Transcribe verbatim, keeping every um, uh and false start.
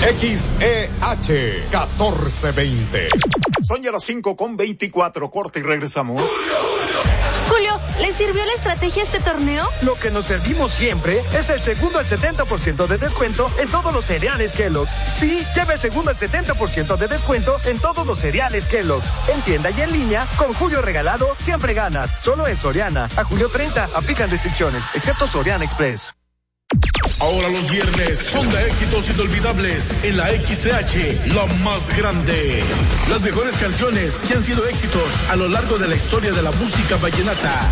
X E H catorce veinte. Son ya las cinco con veinticuatro, corte y regresamos. Julio, ¿le sirvió la estrategia este torneo? Lo que nos servimos siempre es el segundo al setenta por ciento de descuento en todos los cereales Kellogg's. Sí, lleva el segundo al setenta por ciento de descuento en todos los cereales Kellogg's. En tienda y en línea, con Julio regalado, siempre ganas. Solo en Soriana. A julio treinta, aplican restricciones, excepto Soriana Express. Ahora los viernes son de éxitos inolvidables en la X C H, la más grande. Las mejores canciones que han sido éxitos a lo largo de la historia de la música vallenata.